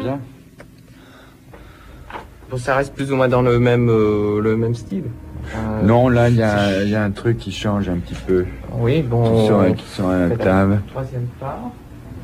bien. Bon, ça reste plus ou moins dans le même style. Non, là, il y a un truc qui change un petit peu. Oui, bon. Qui sort à la table. Troisième part.